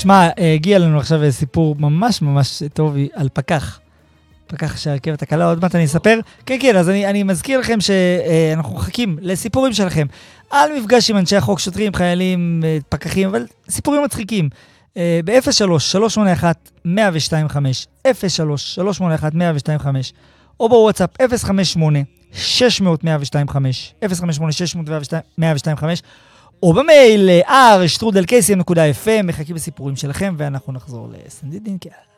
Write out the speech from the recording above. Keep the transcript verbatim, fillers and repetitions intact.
שמע, הגיע לנו עכשיו סיפור ממש ממש טוב על פקח. פקח שהרכבת הקלה, עוד מעט אני אספר. כן, כן, אז אני, אני מזכיר לכם שאנחנו מחכים לסיפורים שלכם על מפגש עם אנשי החוק, שוטרים, חיילים, פקחים, אבל סיפורים מצחיקים. ב-אפס שלוש שלוש שמונה אחת מאה ושתיים חמש, אפס שלוש שלוש שמונה אחת מאה ושתיים חמש, או בוואטסאפ אפס חמש שמונה שש מאות מאה ושתיים חמש, אפס חמש שמונה שש מאות מאה ושתיים חמש, או במייל אר שטרודל קייסים נקודה אף אם. מחכים בסיפורים שלכם, ואנחנו נחזור לסנדית דינקל.